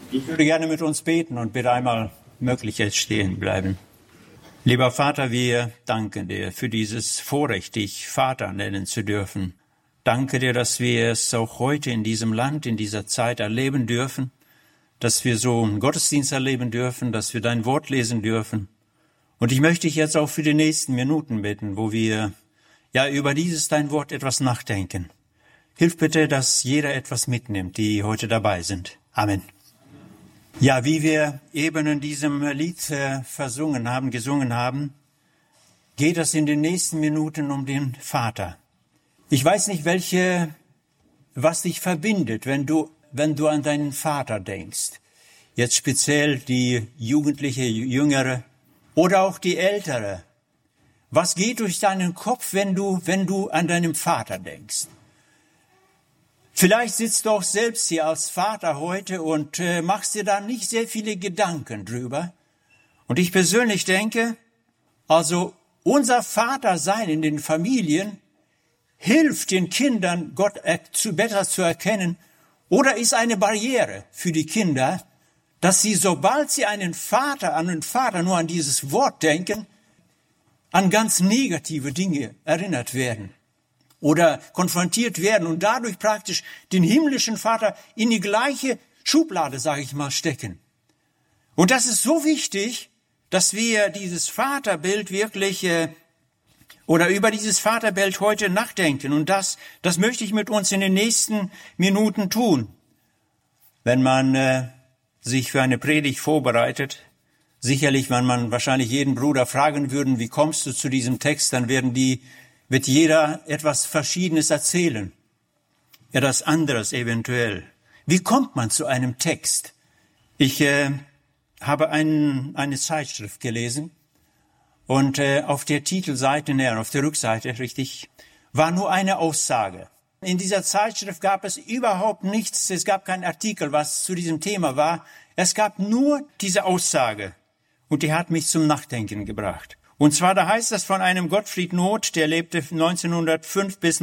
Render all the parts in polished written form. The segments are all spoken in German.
Ich würde gerne mit uns beten und bitte einmal möglich jetzt stehen bleiben. Lieber Vater, wir danken dir für dieses Vorrecht, dich Vater nennen zu dürfen. Danke dir, dass wir es auch heute in diesem Land, in dieser Zeit erleben dürfen, dass wir so einen Gottesdienst erleben dürfen, dass wir dein Wort lesen dürfen. Und ich möchte dich jetzt auch für die nächsten Minuten bitten, wo wir über dieses dein Wort etwas nachdenken. Hilf bitte, dass jeder etwas mitnimmt, die heute dabei sind. Amen. Ja, wie wir eben in diesem Lied gesungen haben, geht es in den nächsten Minuten um den Vater. Ich weiß nicht, was dich verbindet, wenn du an deinen Vater denkst. Jetzt speziell die Jugendliche, Jüngere oder auch die Ältere. Was geht durch deinen Kopf, wenn du an deinen Vater denkst? Vielleicht sitzt du auch selbst hier als Vater heute und machst dir da nicht sehr viele Gedanken drüber. Und ich persönlich denke, also unser Vatersein in den Familien hilft den Kindern, Gott besser zu erkennen oder ist eine Barriere für die Kinder, dass sie, sobald sie an den Vater nur an dieses Wort denken, an ganz negative Dinge erinnert werden oder konfrontiert werden und dadurch praktisch den himmlischen Vater in die gleiche Schublade, sage ich mal, stecken. Und das ist so wichtig, dass wir dieses Vaterbild wirklich über dieses Vaterbild heute nachdenken. Und das möchte ich mit uns in den nächsten Minuten tun. Wenn man sich für eine Predigt vorbereitet, sicherlich, wenn man wahrscheinlich jeden Bruder fragen würden, wie kommst du zu diesem Text, dann wird jeder etwas Verschiedenes erzählen. Etwas anderes eventuell. Wie kommt man zu einem Text? Ich habe eine Zeitschrift gelesen und auf der Titelseite, auf der Rückseite, richtig, war nur eine Aussage. In dieser Zeitschrift gab es überhaupt nichts, es gab keinen Artikel, was zu diesem Thema war. Es gab nur diese Aussage und die hat mich zum Nachdenken gebracht. Und zwar, da heißt das von einem Gottfried Noth, der lebte 1905 bis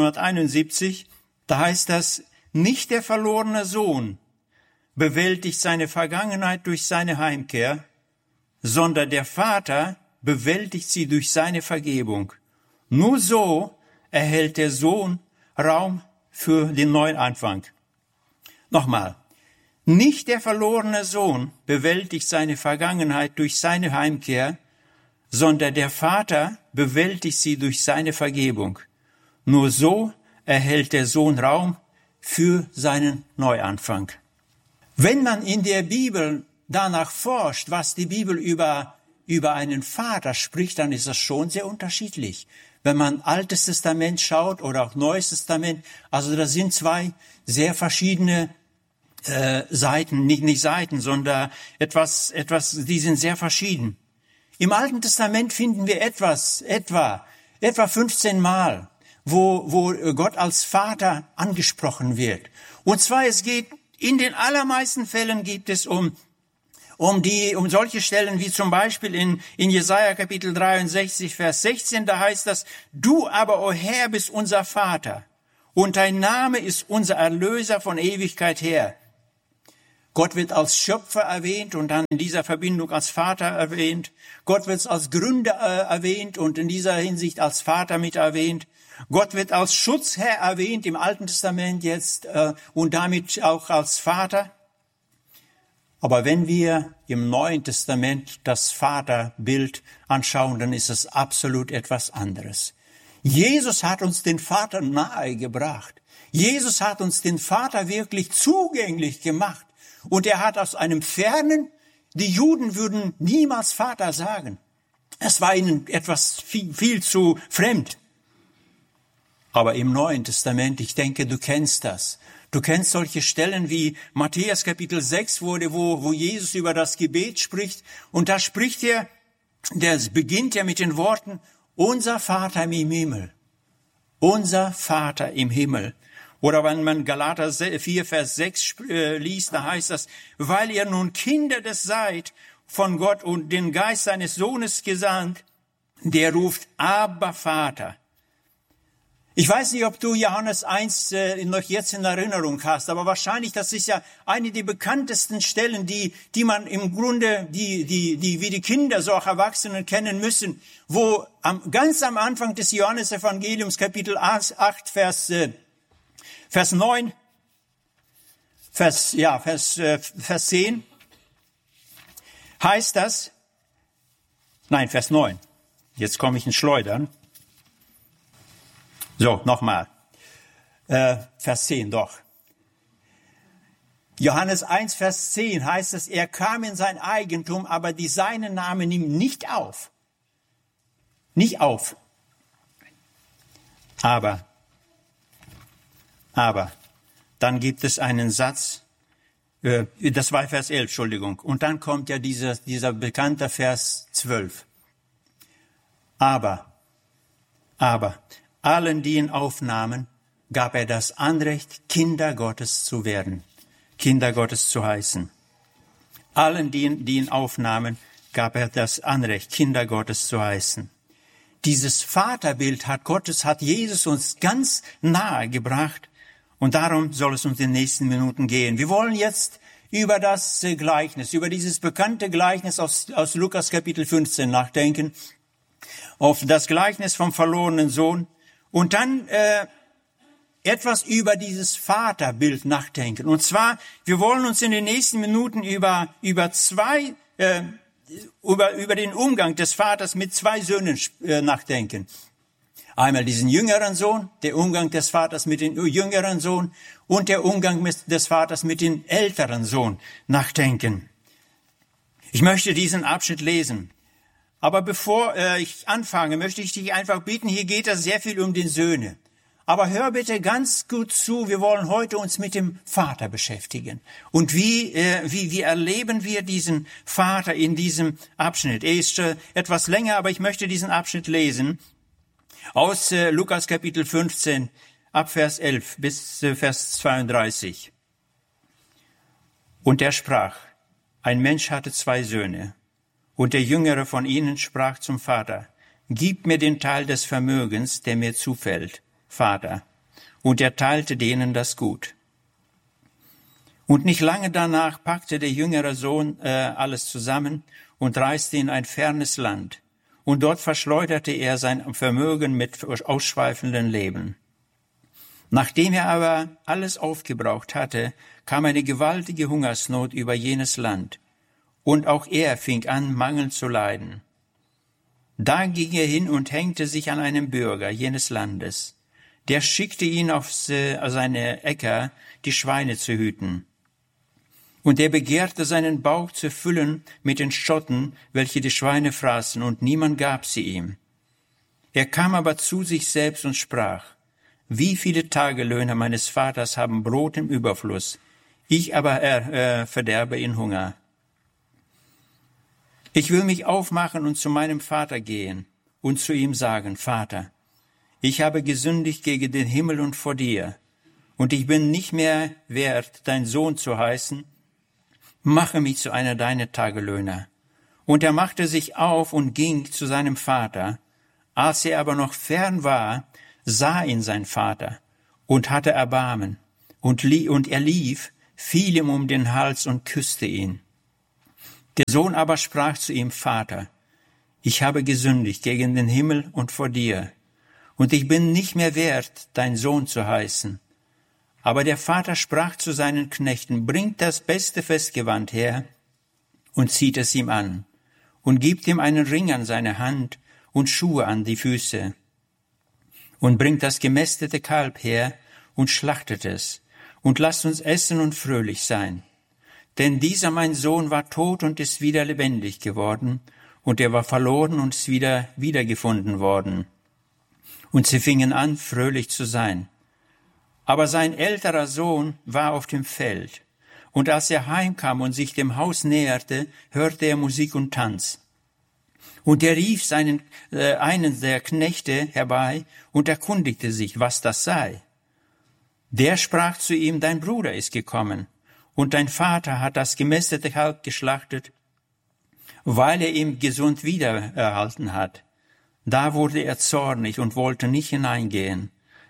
1971, da heißt das, nicht der verlorene Sohn bewältigt seine Vergangenheit durch seine Heimkehr, sondern der Vater bewältigt sie durch seine Vergebung. Nur so erhält der Sohn Raum für den neuen Anfang. Nochmal. Nicht der verlorene Sohn bewältigt seine Vergangenheit durch seine Heimkehr, sondern der Vater bewältigt sie durch seine Vergebung. Nur so erhält der Sohn Raum für seinen Neuanfang. Wenn man in der Bibel danach forscht, was die Bibel über einen Vater spricht, dann ist das schon sehr unterschiedlich. Wenn man Altes Testament schaut oder auch Neues Testament, also das sind zwei sehr verschiedene Seiten, nicht Seiten, sondern etwas, die sind sehr verschieden. Im Alten Testament finden wir etwa 15 Mal, wo Gott als Vater angesprochen wird. Und zwar, in den allermeisten Fällen geht es um solche Stellen wie zum Beispiel in Jesaja Kapitel 63, Vers 16, da heißt das, du aber, o Herr, bist unser Vater und dein Name ist unser Erlöser von Ewigkeit her. Gott wird als Schöpfer erwähnt und dann in dieser Verbindung als Vater erwähnt. Gott wird als Gründer erwähnt und in dieser Hinsicht als Vater mit erwähnt. Gott wird als Schutzherr erwähnt im Alten Testament jetzt und damit auch als Vater. Aber wenn wir im Neuen Testament das Vaterbild anschauen, dann ist es absolut etwas anderes. Jesus hat uns den Vater nahegebracht. Jesus hat uns den Vater wirklich zugänglich gemacht. Und er hat aus einem Fernen, die Juden würden niemals Vater sagen. Es war ihnen etwas viel zu fremd. Aber im Neuen Testament, ich denke, du kennst das. Du kennst solche Stellen wie Matthäus Kapitel 6, wo Jesus über das Gebet spricht. Und da beginnt er mit den Worten, unser Vater im Himmel. Unser Vater im Himmel. Oder wenn man Galater 4, Vers 6 liest, da heißt das, weil ihr nun Kinder des seid, von Gott und den Geist seines Sohnes gesandt, der ruft, Abba, Vater. Ich weiß nicht, ob du Johannes 1 noch jetzt in Erinnerung hast, aber wahrscheinlich, das ist ja eine der bekanntesten Stellen, die man im Grunde, die wie die Kinder, so auch Erwachsenen kennen müssen, wo ganz am Anfang des Johannesevangeliums, Kapitel 8, Vers 9, Vers 10, heißt das, nein, Vers 9, jetzt komme ich ins Schleudern. So, nochmal. Vers 10, doch. Johannes 1, Vers 10 heißt es, er kam in sein Eigentum, aber die Seinen nahmen ihm nicht auf. Nicht auf. Aber, dann gibt es einen Satz, das war Vers 11, Entschuldigung. Und dann kommt ja dieser bekannte Vers 12. Aber, allen, die ihn aufnahmen, gab er das Anrecht, Kinder Gottes zu werden, Kinder Gottes zu heißen. Allen, die ihn aufnahmen, gab er das Anrecht, Kinder Gottes zu heißen. Dieses Vaterbild hat Jesus uns ganz nahe gebracht und darum soll es uns in den nächsten Minuten gehen. Wir wollen jetzt über das Gleichnis, über dieses bekannte Gleichnis aus Lukas Kapitel 15 nachdenken, auf das Gleichnis vom verlorenen Sohn. Und dann etwas über dieses Vaterbild nachdenken. Und zwar, wir wollen uns in den nächsten Minuten über den Umgang des Vaters mit zwei Söhnen nachdenken. Einmal diesen jüngeren Sohn, der Umgang des Vaters mit dem jüngeren Sohn und der Umgang des Vaters mit dem älteren Sohn nachdenken. Ich möchte diesen Abschnitt lesen. Aber bevor ich anfange, möchte ich dich einfach bitten, hier geht es sehr viel um den Söhne. Aber hör bitte ganz gut zu, wir wollen heute uns mit dem Vater beschäftigen. Und wie erleben wir diesen Vater in diesem Abschnitt? Er ist etwas länger, aber ich möchte diesen Abschnitt lesen aus Lukas Kapitel 15, ab Vers 11 bis Vers 32. Und er sprach, ein Mensch hatte zwei Söhne. Und der Jüngere von ihnen sprach zum Vater, gib mir den Teil des Vermögens, der mir zufällt, Vater. Und er teilte denen das Gut. Und nicht lange danach packte der jüngere Sohn alles zusammen und reiste in ein fernes Land. Und dort verschleuderte er sein Vermögen mit ausschweifendem Leben. Nachdem er aber alles aufgebraucht hatte, kam eine gewaltige Hungersnot über jenes Land. Und auch er fing an, Mangel zu leiden. Da ging er hin und hängte sich an einen Bürger jenes Landes. Der schickte ihn auf seine Äcker, die Schweine zu hüten. Und er begehrte seinen Bauch zu füllen mit den Schotten, welche die Schweine fraßen, und niemand gab sie ihm. Er kam aber zu sich selbst und sprach, wie viele Tagelöhner meines Vaters haben Brot im Überfluss, ich aber verderbe in Hunger. Ich will mich aufmachen und zu meinem Vater gehen und zu ihm sagen, Vater, ich habe gesündigt gegen den Himmel und vor dir, und ich bin nicht mehr wert, dein Sohn zu heißen, mache mich zu einer deiner Tagelöhner. Und er machte sich auf und ging zu seinem Vater. Als er aber noch fern war, sah ihn sein Vater und hatte Erbarmen, und er lief, fiel ihm um den Hals und küsste ihn. Der Sohn aber sprach zu ihm, Vater, ich habe gesündigt gegen den Himmel und vor dir, und ich bin nicht mehr wert, dein Sohn zu heißen. Aber der Vater sprach zu seinen Knechten, bringt das beste Festgewand her und zieht es ihm an, und gibt ihm einen Ring an seine Hand und Schuhe an die Füße, und bringt das gemästete Kalb her und schlachtet es, und lasst uns essen und fröhlich sein. Denn dieser mein Sohn war tot und ist wieder lebendig geworden, und er war verloren und ist wiedergefunden worden. Und sie fingen an, fröhlich zu sein. Aber sein älterer Sohn war auf dem Feld, und als er heimkam und sich dem Haus näherte, hörte er Musik und Tanz. Und er rief einen der Knechte herbei und erkundigte sich, was das sei. Der sprach zu ihm, dein Bruder ist gekommen, und dein Vater hat das gemästete Kalb geschlachtet, weil er ihm gesund wiedererhalten hat. Da wurde er zornig und wollte nicht hineingehen.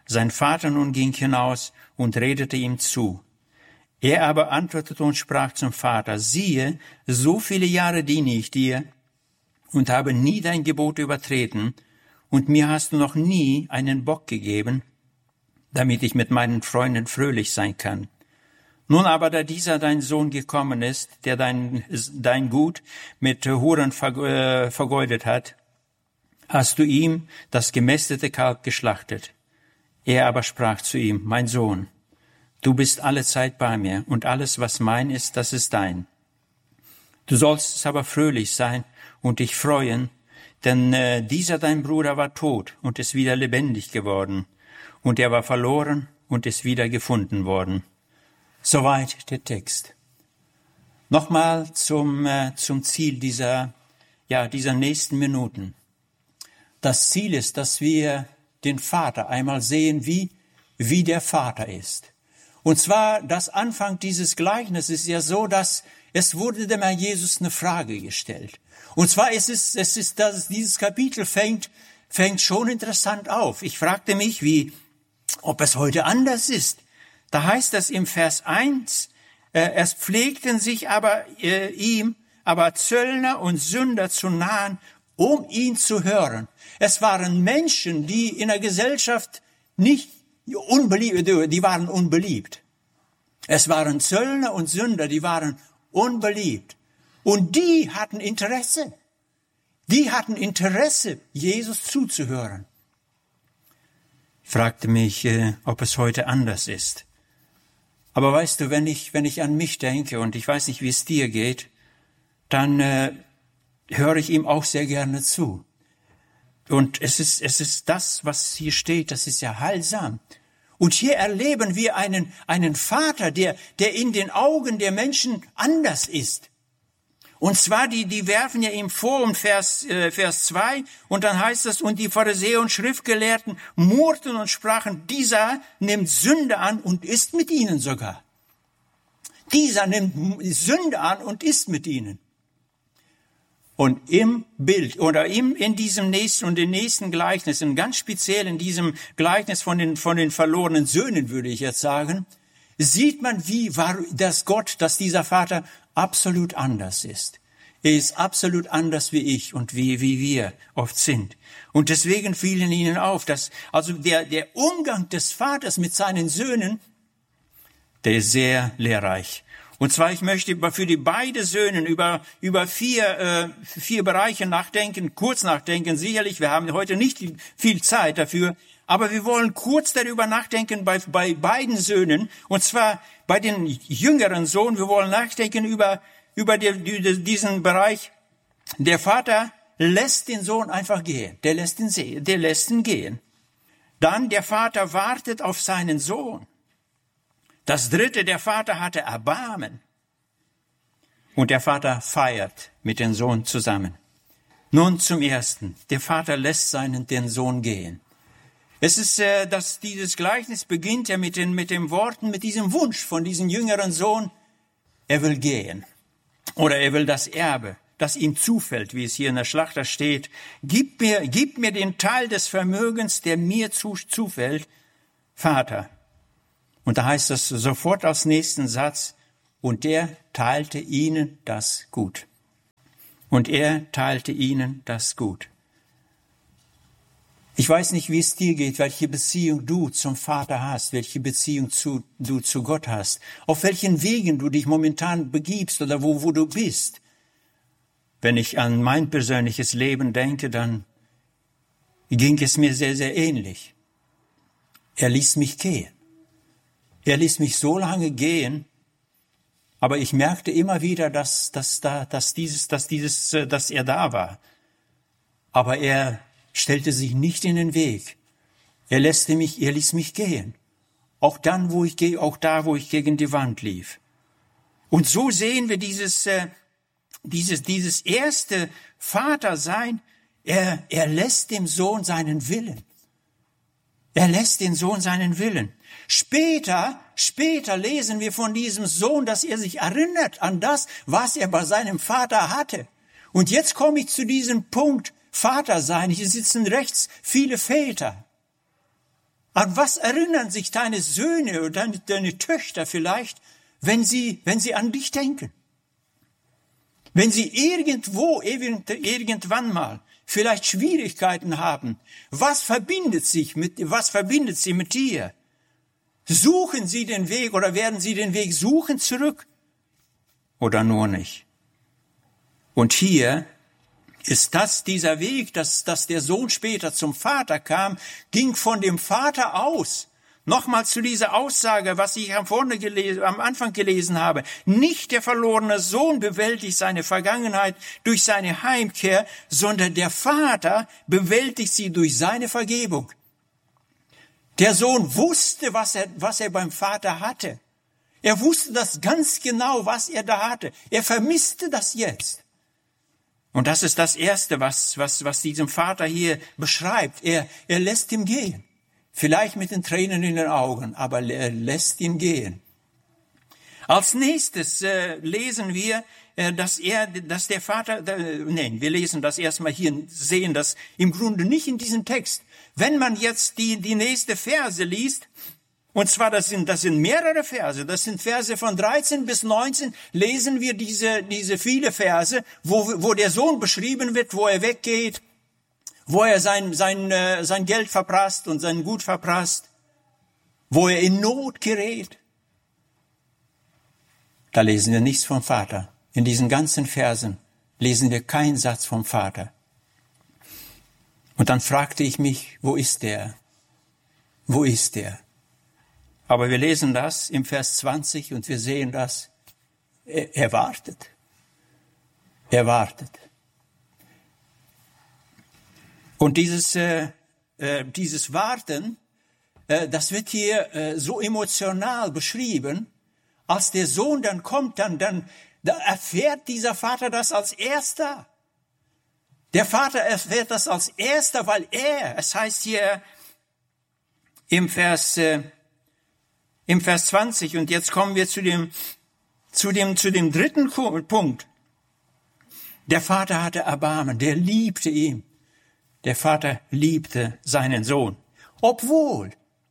Sein Vater nun ging hinaus und redete ihm zu. Er aber antwortete und sprach zum Vater, siehe, so viele Jahre diene ich dir und habe nie dein Gebot übertreten, und mir hast du noch nie einen Bock gegeben, damit ich mit meinen Freunden fröhlich sein kann. Nun aber, da dieser dein Sohn gekommen ist, der dein Gut mit Huren vergeudet hat, hast du ihm das gemästete Kalb geschlachtet. Er aber sprach zu ihm, mein Sohn, du bist alle Zeit bei mir, und alles, was mein ist, das ist dein. Du sollst aber fröhlich sein und dich freuen, denn dieser dein Bruder war tot und ist wieder lebendig geworden, und er war verloren und ist wieder gefunden worden. Soweit der Text. Nochmal zum Ziel dieser nächsten Minuten. Das Ziel ist, dass wir den Vater einmal sehen, wie der Vater ist. Und zwar, das Anfang dieses Gleichnisses ist ja so, dass es wurde dem Herrn Jesus eine Frage gestellt. Und zwar dieses Kapitel fängt schon interessant auf. Ich fragte mich, ob es heute anders ist. Da heißt es im Vers 1, es pflegten sich ihm Zöllner und Sünder zu nahen, um ihn zu hören. Es waren Menschen, die in der Gesellschaft die waren unbeliebt. Es waren Zöllner und Sünder, die waren unbeliebt. Und die hatten Interesse. Jesus zuzuhören. Ich fragte mich, ob es heute anders ist. Aber weißt du, wenn ich an mich denke, und ich weiß nicht, wie es dir geht, dann höre ich ihm auch sehr gerne zu. Und es ist das, was hier steht, das ist ja heilsam. Und hier erleben wir einen Vater, der in den Augen der Menschen anders ist. Und zwar, die werfen ja ihm vor, um Vers 2, und dann heißt es, und die Pharisäer und Schriftgelehrten murrten und sprachen, dieser nimmt Sünde an und isst mit ihnen sogar. Dieser nimmt Sünde an und isst mit ihnen. Und im Bild oder in diesem nächsten und den nächsten Gleichnissen, ganz speziell in diesem Gleichnis von den verlorenen Söhnen, würde ich jetzt sagen, sieht man, dass dieser Vater absolut anders ist. Er ist absolut anders wie ich und wie wir oft sind. Und deswegen fiel ihnen auf, dass also der Umgang des Vaters mit seinen Söhnen, der ist sehr lehrreich. Und zwar, ich möchte für die beiden Söhne über 4 Bereiche kurz nachdenken. Sicherlich, wir haben heute nicht viel Zeit dafür, aber wir wollen kurz darüber nachdenken bei beiden Söhnen. Und zwar bei den jüngeren Sohn, wir wollen nachdenken über diesen Bereich. Der Vater lässt den Sohn einfach gehen. Der lässt ihn gehen. Dann der Vater wartet auf seinen Sohn. Das dritte, der Vater hatte Erbarmen. Und der Vater feiert mit dem Sohn zusammen. Nun zum ersten. Der Vater lässt den Sohn gehen. Es ist, dass dieses Gleichnis beginnt ja mit den Worten, mit diesem Wunsch von diesem jüngeren Sohn. Er will gehen. Oder er will das Erbe, das ihm zufällt, wie es hier in der Schlachter steht. Gib mir den Teil des Vermögens, der mir zufällt, Vater. Und da heißt es sofort als nächsten Satz, und er teilte ihnen das Gut. Und er teilte ihnen das Gut. Ich weiß nicht, wie es dir geht, welche Beziehung du zum Vater hast, welche Beziehung du zu Gott hast, auf welchen Wegen du dich momentan begibst oder wo du bist. Wenn ich an mein persönliches Leben denke, dann ging es mir sehr, sehr ähnlich. Er ließ mich gehen. Er ließ mich so lange gehen, aber ich merkte immer wieder, dass er da war. Aber er stellte sich nicht in den Weg. Er ließ mich gehen. Auch da, wo ich gegen die Wand lief. Und so sehen wir dieses erste Vatersein. Er lässt dem Sohn seinen Willen. Er lässt den Sohn seinen Willen. Später lesen wir von diesem Sohn, dass er sich erinnert an das, was er bei seinem Vater hatte. Und jetzt komme ich zu diesem Punkt, Vater sein. Hier sitzen rechts viele Väter. An was erinnern sich deine Söhne oder deine Töchter vielleicht, wenn sie an dich denken? Wenn sie irgendwann mal vielleicht Schwierigkeiten haben, was verbindet sie mit dir? Suchen sie den Weg oder werden sie den Weg suchen zurück? Oder nur nicht? Und hier ist dieser Weg, dass der Sohn später zum Vater kam, ging von dem Vater aus. Nochmal zu dieser Aussage, was ich am Anfang gelesen habe. Nicht der verlorene Sohn bewältigt seine Vergangenheit durch seine Heimkehr, sondern der Vater bewältigt sie durch seine Vergebung. Der Sohn wusste, was er beim Vater hatte. Er wusste das ganz genau, was er da hatte. Er vermisste das jetzt. Und das ist das Erste, was diesem Vater hier beschreibt. Er lässt ihn gehen. Vielleicht mit den Tränen in den Augen, aber er lässt ihn gehen. Als nächstes lesen wir, wir lesen das erstmal hier, sehen das im Grunde nicht in diesem Text. Wenn man jetzt die nächste Verse liest, und zwar das sind mehrere Verse, das sind Verse von 13 bis 19, lesen wir diese viele Verse, wo der Sohn beschrieben wird, wo er weggeht, wo er sein Geld verprasst und sein Gut verprasst, wo er in Not gerät. Da lesen wir nichts vom Vater. In diesen ganzen Versen lesen wir keinen Satz vom Vater. Und dann fragte ich mich, wo ist der? Wo ist der? Aber wir lesen das im Vers 20 und wir sehen das. Er wartet. Er wartet. Und dieses Warten, das wird hier so emotional beschrieben, als der Sohn dann kommt, dann erfährt dieser Vater das als Erster. Der Vater erfährt das als Erster, weil es heißt hier im Vers 20, und jetzt kommen wir zu dem dritten Punkt. Der Vater hatte Erbarmen, der liebte ihn. Der Vater liebte seinen Sohn. Obwohl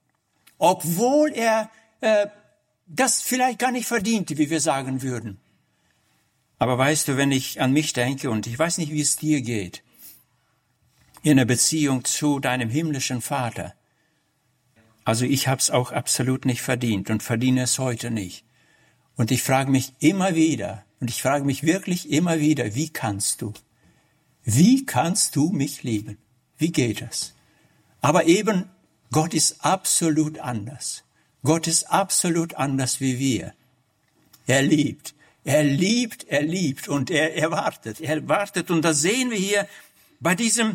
er das vielleicht gar nicht verdiente, wie wir sagen würden. Aber weißt du, wenn ich an mich denke, und ich weiß nicht, wie es dir geht, in der Beziehung zu deinem himmlischen Vater, also ich habe es auch absolut nicht verdient und verdiene es heute nicht. Und ich frage mich immer wieder, und ich frage mich wirklich immer wieder, wie kannst du mich lieben? Wie geht das? Aber eben, Gott ist absolut anders. Gott ist absolut anders wie wir. Er liebt und er wartet. Und das sehen wir hier bei diesem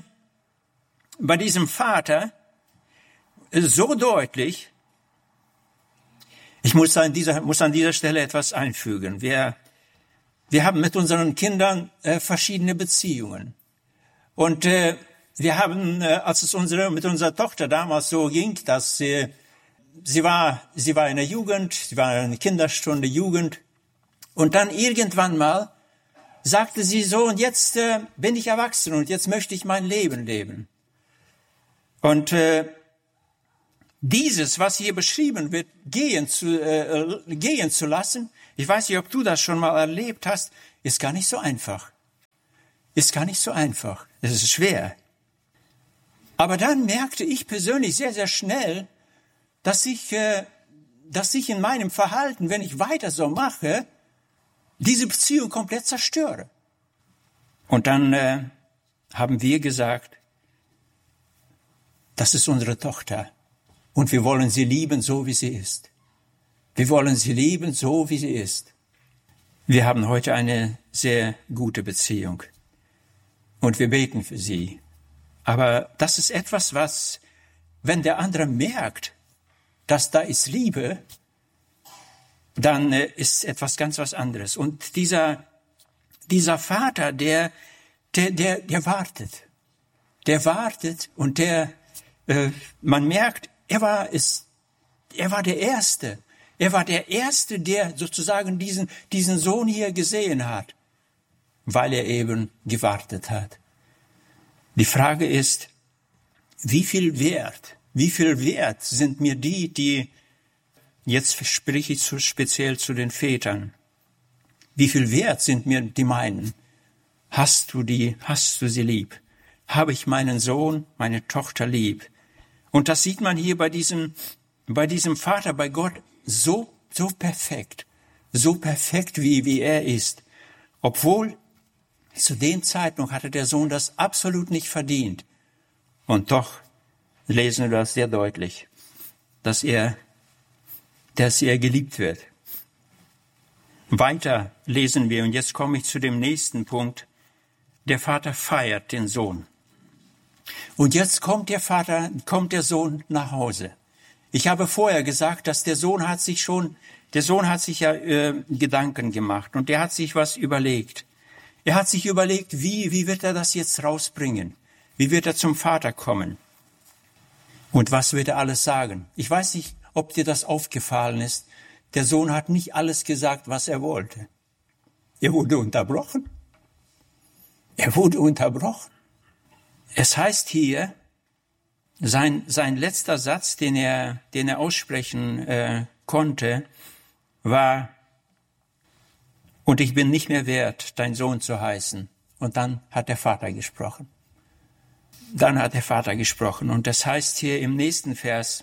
Vater so deutlich. Ich muss an dieser Stelle etwas einfügen. Wir haben mit unseren Kindern verschiedene Beziehungen. Und wir haben, als es mit unserer Tochter damals so ging, dass sie war in der Jugend, sie war in der Kinderstunde Jugend. Und dann irgendwann mal sagte sie so, und jetzt bin ich erwachsen und jetzt möchte ich mein Leben leben. Und dieses, was hier beschrieben wird, gehen zu lassen, ich weiß nicht, ob du das schon mal erlebt hast, ist gar nicht so einfach. Es ist schwer. Aber dann merkte ich persönlich sehr, sehr schnell, dass ich in meinem Verhalten, wenn ich weiter so mache, diese Beziehung komplett zerstöre. Und dann haben wir gesagt, das ist unsere Tochter. Und wir wollen sie lieben, so wie sie ist. Wir wollen sie lieben, so wie sie ist. Wir haben heute eine sehr gute Beziehung. Und wir beten für sie. Aber das ist etwas, was, wenn der andere merkt, dass da ist Liebe, dann ist etwas ganz was anderes. Und dieser Vater, der wartet. Der wartet und man merkt, er war der Erste. Er war der Erste, der sozusagen diesen Sohn hier gesehen hat, weil er eben gewartet hat. Die Frage ist, wie viel Wert Wie viel wert sind mir die, jetzt spreche ich speziell zu den Vätern, wie viel wert sind mir die meinen? Hast du sie lieb? Habe ich meinen Sohn, meine Tochter lieb? Und das sieht man hier bei diesem Vater, bei Gott, so perfekt, wie er ist. Obwohl, zu dem Zeitpunkt hatte der Sohn das absolut nicht verdient. Und doch lesen wir das sehr deutlich, dass er geliebt wird. Weiter lesen wir, und jetzt komme ich zu dem nächsten Punkt. Der Vater feiert den Sohn. Und jetzt kommt der Sohn nach Hause. Ich habe vorher gesagt, dass der Sohn hat sich ja Gedanken gemacht und der hat sich was überlegt. Er hat sich überlegt, wie wird er das jetzt rausbringen? Wie wird er zum Vater kommen? Und was wird er alles sagen? Ich weiß nicht, ob dir das aufgefallen ist. Der Sohn hat nicht alles gesagt, was er wollte. Er wurde unterbrochen. Es heißt hier, sein letzter Satz, den er aussprechen konnte, war, und ich bin nicht mehr wert, dein Sohn zu heißen. Und dann hat der Vater gesprochen. Und das heißt hier im nächsten Vers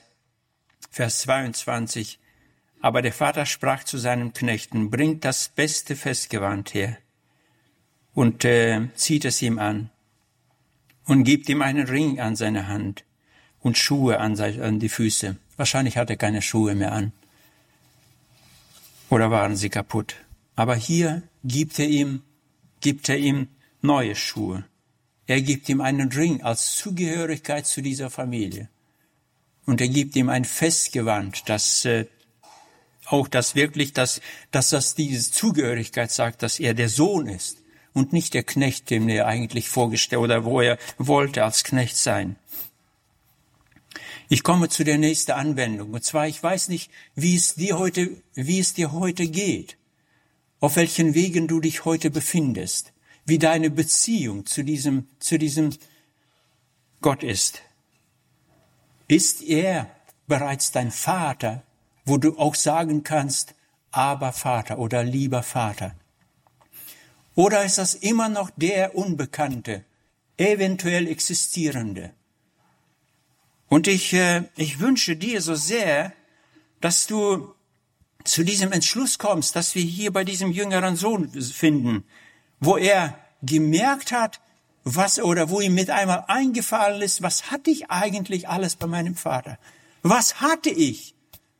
22, aber der Vater sprach zu seinen Knechten, bringt das beste Festgewand her und zieht es ihm an und gibt ihm einen Ring an seine Hand und Schuhe an die Füße. Wahrscheinlich hat er keine Schuhe mehr an. Oder waren sie kaputt? Aber hier gibt er ihm neue Schuhe. Er gibt ihm einen Ring als Zugehörigkeit zu dieser Familie. Und er gibt ihm ein Festgewand, dass diese Zugehörigkeit sagt, dass er der Sohn ist und nicht der Knecht, dem er eigentlich vorgestellt oder wo er wollte als Knecht sein. Ich komme zu der nächsten Anwendung. Und zwar, ich weiß nicht, wie es dir heute geht, auf welchen Wegen du dich heute befindest, wie deine Beziehung zu diesem Gott ist. Ist er bereits dein Vater, wo du auch sagen kannst, aber Vater oder lieber Vater? Oder ist das immer noch der Unbekannte, eventuell Existierende? Und ich wünsche dir so sehr, dass du zu diesem Entschluss kommst, dass wir hier bei diesem jüngeren Sohn finden, wo er gemerkt hat, wo ihm mit einmal eingefallen ist, was hatte ich eigentlich alles bei meinem Vater? Was hatte ich?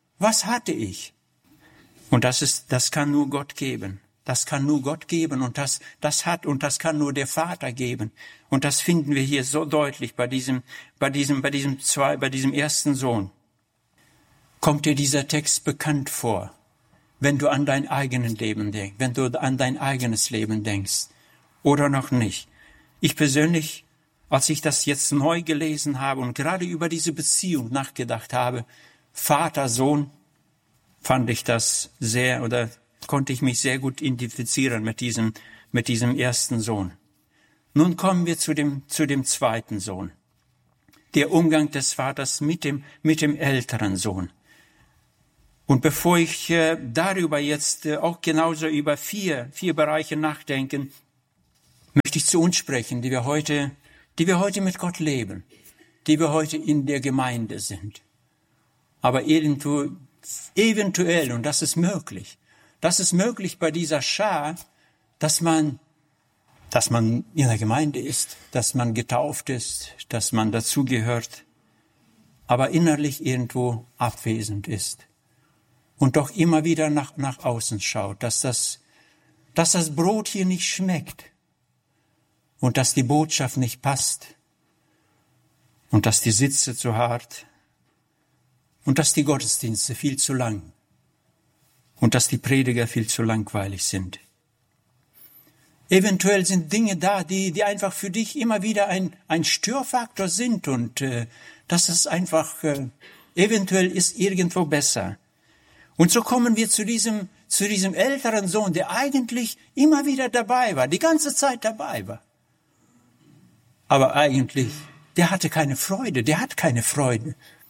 Und das kann nur Gott geben. Das kann nur Gott geben und das kann nur der Vater geben. Und das finden wir hier so deutlich bei diesem ersten Sohn. Kommt dir dieser Text bekannt vor, wenn du an dein eigenes Leben denkst, wenn du an dein eigenes Leben denkst oder noch nicht? Ich persönlich, als ich das jetzt neu gelesen habe und gerade über diese Beziehung nachgedacht habe, Vater, Sohn, fand ich das konnte ich mich sehr gut identifizieren mit diesem ersten Sohn. Nun kommen wir zu dem zweiten Sohn. Der Umgang des Vaters mit dem älteren Sohn. Und bevor ich darüber jetzt auch genauso über vier Bereiche nachdenken, möchte ich zu uns sprechen, die wir heute mit Gott leben, die wir heute in der Gemeinde sind. Aber eventuell, und das ist möglich bei dieser Schar, dass man in der Gemeinde ist, dass man getauft ist, dass man dazugehört, aber innerlich irgendwo abwesend ist und doch immer wieder nach außen schaut, dass das Brot hier nicht schmeckt und dass die Botschaft nicht passt und dass die Sitze zu hart und dass die Gottesdienste viel zu lang und dass die Prediger viel zu langweilig sind. Eventuell sind Dinge da, die einfach für dich immer wieder ein Störfaktor sind und dass es einfach eventuell ist irgendwo besser. Und so kommen wir zu diesem älteren Sohn, der eigentlich immer wieder dabei war, die ganze Zeit dabei war. Aber eigentlich, der hat keine Freude.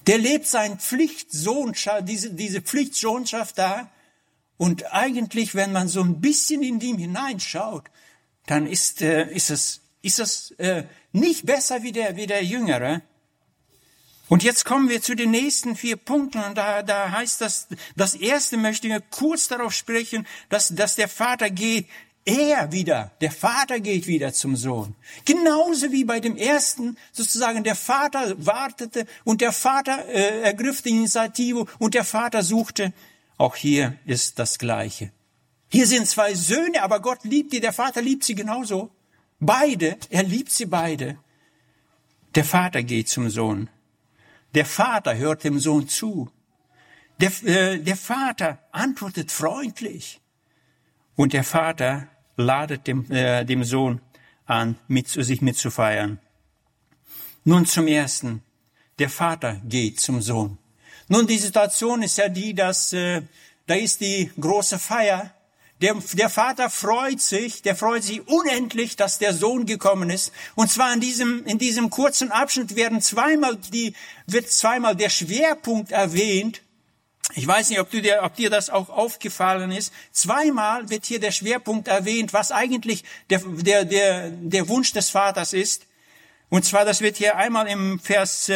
Der lebt seine Pflichtsohnschaft, diese Pflichtsohnschaft da. Und eigentlich, wenn man so ein bisschen in ihm hineinschaut, dann ist es nicht besser wie der Jüngere. Und jetzt kommen wir zu den nächsten 4 Punkten. Und da heißt das erste möchte ich kurz darauf sprechen, dass der Vater geht. Der Vater geht wieder zum Sohn. Genauso wie bei dem ersten, sozusagen, der Vater wartete und der Vater ergriff die Initiative und der Vater suchte. Auch hier ist das Gleiche. Hier sind 2 Söhne, aber Gott liebt die, der Vater liebt sie genauso. Beide, er liebt sie beide. Der Vater geht zum Sohn. Der Vater hört dem Sohn zu. Der Vater antwortet freundlich. Und der Vater ladet dem Sohn an, sich mitzufeiern. Nun zum Ersten. Der Vater geht zum Sohn. Nun, die Situation ist ja die, dass da ist die große Feier. Der Vater freut sich unendlich, dass der Sohn gekommen ist. Und zwar in diesem kurzen Abschnitt wird zweimal der Schwerpunkt erwähnt. Ich weiß nicht, ob dir das auch aufgefallen ist. Zweimal wird hier der Schwerpunkt erwähnt, was eigentlich der Wunsch des Vaters ist. Und zwar, das wird hier einmal im Vers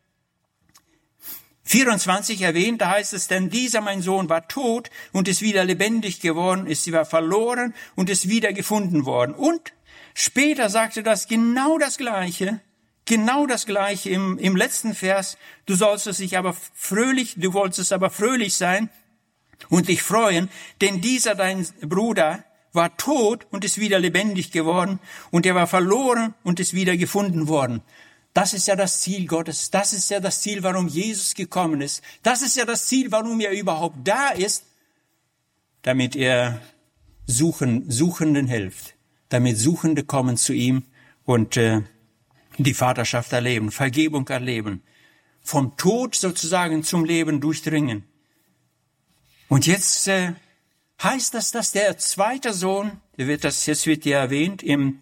24 erwähnt, da heißt es, denn dieser, mein Sohn, war tot und ist wieder lebendig geworden, sie war verloren und ist wieder gefunden worden. Und später sagte das genau das Gleiche im letzten Vers, du wolltest aber fröhlich sein und dich freuen, denn dieser, dein Bruder, war tot und ist wieder lebendig geworden und er war verloren und ist wieder gefunden worden. Das ist ja das Ziel Gottes. Das ist ja das Ziel, warum Jesus gekommen ist. Das ist ja das Ziel, warum er überhaupt da ist, damit er Suchenden hilft, damit Suchende kommen zu ihm und die Vaterschaft erleben, Vergebung erleben, vom Tod sozusagen zum Leben durchdringen. Und jetzt heißt das, dass der zweite Sohn, jetzt wird ja erwähnt,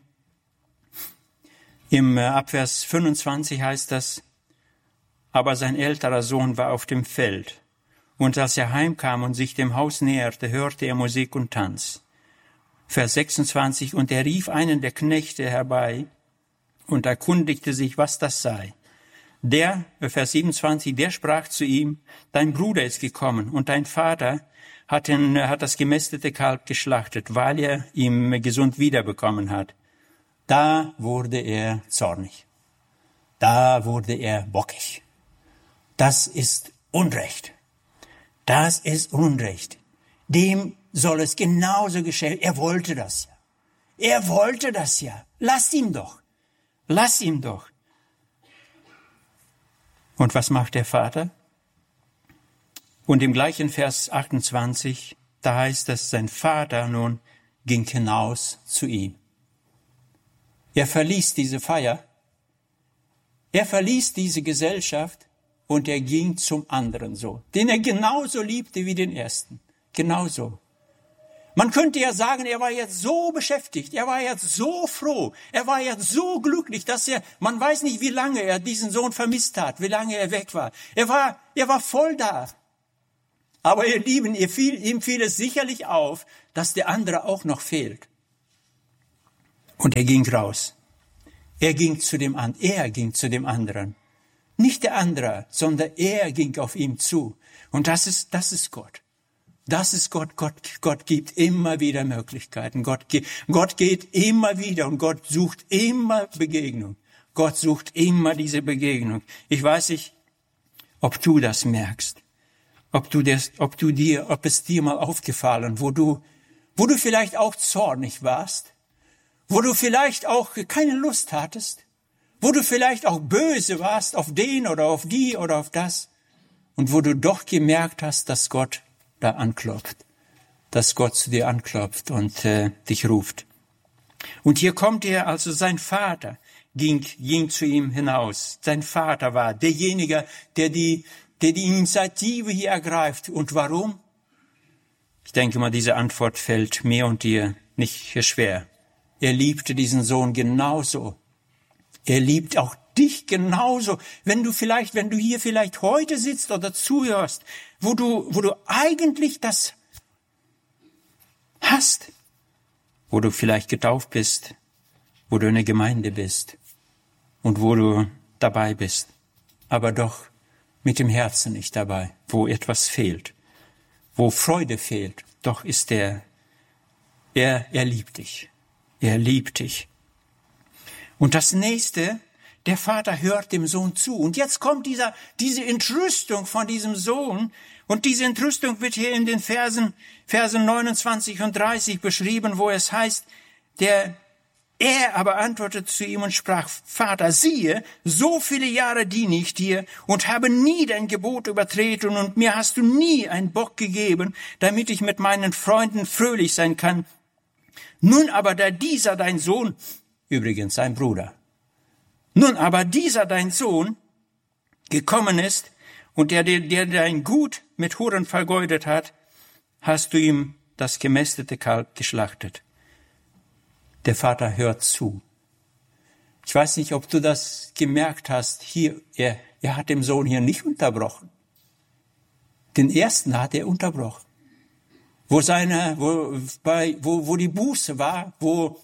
im Abvers 25 heißt das, aber sein älterer Sohn war auf dem Feld. Und als er heimkam und sich dem Haus näherte, hörte er Musik und Tanz. Vers 26, und er rief einen der Knechte herbei und erkundigte sich, was das sei. Vers 27, der sprach zu ihm, dein Bruder ist gekommen und dein Vater hat das gemästete Kalb geschlachtet, weil er ihn gesund wiederbekommen hat. Da wurde er zornig. Da wurde er bockig. Das ist Unrecht. Das ist Unrecht. Dem soll es genauso geschehen. Er wollte das ja. Lass ihn doch. Und was macht der Vater? Und im gleichen Vers 28, da heißt es, sein Vater nun ging hinaus zu ihm. Er verließ diese Feier, er verließ diese Gesellschaft und er ging zum anderen Sohn, den er genauso liebte wie den ersten. Genauso. Man könnte ja sagen, er war jetzt so beschäftigt, er war jetzt so froh, er war jetzt so glücklich, dass man weiß nicht, wie lange er diesen Sohn vermisst hat, wie lange er weg war. Er war voll da. Aber ihr Lieben, ihm fiel es sicherlich auf, dass der andere auch noch fehlt. Und er ging raus. Er ging zu dem anderen. Nicht der andere, sondern er ging auf ihn zu. Und das ist Gott. Das ist Gott. Gott gibt immer wieder Möglichkeiten. Gott geht immer wieder und Gott sucht immer Begegnung. Gott sucht immer diese Begegnung. Ich weiß nicht, ob du das merkst. Ob es dir mal aufgefallen, wo du vielleicht auch zornig warst, wo du vielleicht auch keine Lust hattest, wo du vielleicht auch böse warst auf den oder auf die oder auf das und wo du doch gemerkt hast, dass Gott da anklopft, dass Gott zu dir anklopft und dich ruft. Und hier kommt er, also sein Vater ging zu ihm hinaus. Sein Vater war derjenige, der die Initiative hier ergreift. Und warum? Ich denke mal, diese Antwort fällt mir und dir nicht schwer. Er liebte diesen Sohn genauso. Er liebt auch dich genauso. Wenn du hier vielleicht heute sitzt oder zuhörst, wo du eigentlich das hast, wo du vielleicht getauft bist, wo du in der Gemeinde bist und wo du dabei bist, aber doch mit dem Herzen nicht dabei, wo etwas fehlt, wo Freude fehlt, doch ist er liebt dich. Er liebt dich. Und das Nächste, der Vater hört dem Sohn zu. Und jetzt kommt diese Entrüstung von diesem Sohn. Und diese Entrüstung wird hier in den Versen 29 und 30 beschrieben, wo es heißt, er aber antwortete zu ihm und sprach, Vater, siehe, so viele Jahre diene ich dir und habe nie dein Gebot übertreten und mir hast du nie einen Bock gegeben, damit ich mit meinen Freunden fröhlich sein kann. Nun aber, da dieser dein Sohn, übrigens sein Bruder, nun aber dieser dein Sohn gekommen ist und der dein Gut mit Huren vergeudet hat, hast du ihm das gemästete Kalb geschlachtet. Der Vater hört zu. Ich weiß nicht, ob du das gemerkt hast. Hier, er hat dem Sohn hier nicht unterbrochen. Den ersten hat er unterbrochen. Wo die Buße war, wo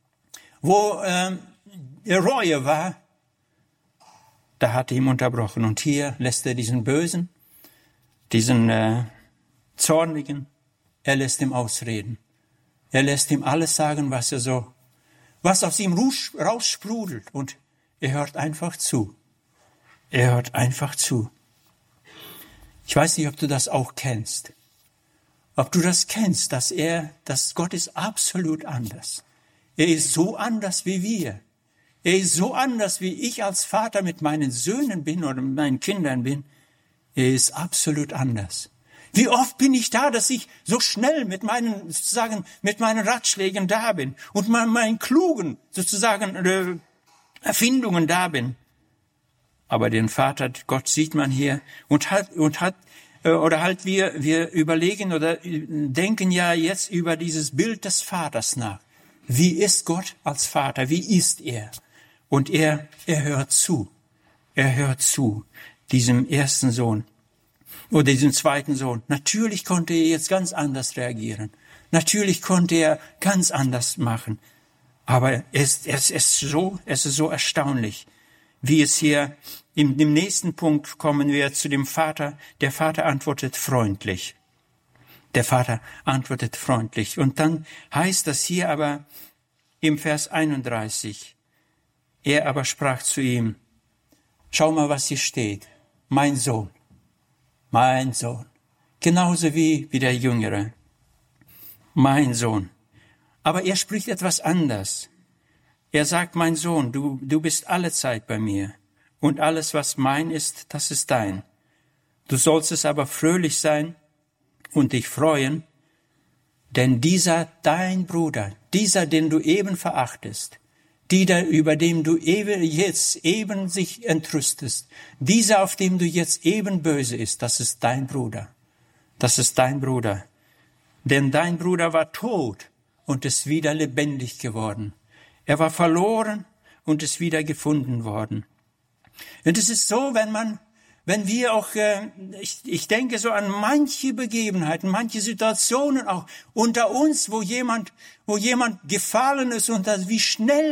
Reue war, da hat er ihm unterbrochen. Und hier lässt er diesen Bösen, diesen Zornigen, er lässt ihm ausreden. Er lässt ihm alles sagen, was aus ihm raussprudelt. Und er hört einfach zu. Er hört einfach zu. Ich weiß nicht, ob du das auch kennst. Ob du das kennst, dass Gott ist absolut anders. Er ist so anders wie wir. Er ist so anders, wie ich als Vater mit meinen Söhnen bin oder mit meinen Kindern bin. Er ist absolut anders. Wie oft bin ich da, dass ich so schnell mit meinen Ratschlägen da bin und meinen klugen, Erfindungen da bin. Aber den Vater, Gott sieht man hier wir überlegen oder denken ja jetzt über dieses Bild des Vaters nach. Wie ist Gott als Vater? Wie ist er? Und er hört zu. Er hört zu, diesem ersten Sohn oder diesem zweiten Sohn. Natürlich konnte er jetzt ganz anders reagieren. Natürlich konnte er ganz anders machen. Aber es ist so erstaunlich, wie es hier im nächsten Punkt kommen wir zu dem Vater. Der Vater antwortet freundlich. Der Vater antwortet freundlich. Und dann heißt das hier aber im Vers 31, er aber sprach zu ihm, schau mal, was hier steht. Mein Sohn. Genauso wie der Jüngere. Mein Sohn. Aber er spricht etwas anders. Er sagt, mein Sohn, du bist alle Zeit bei mir. Und alles, was mein ist, das ist dein. Du sollst es aber fröhlich sein und dich freuen, denn dieser dein Bruder, dieser, den du eben verachtest, über dem du jetzt eben sich entrüstest, dieser, auf dem du jetzt eben böse ist, das ist dein Bruder. Das ist dein Bruder. Denn dein Bruder war tot und ist wieder lebendig geworden. Er war verloren und ist wieder gefunden worden. Und es ist so, wenn wir auch, ich denke so an manche Begebenheiten, manche Situationen auch unter uns, wo jemand gefallen ist und wie schnell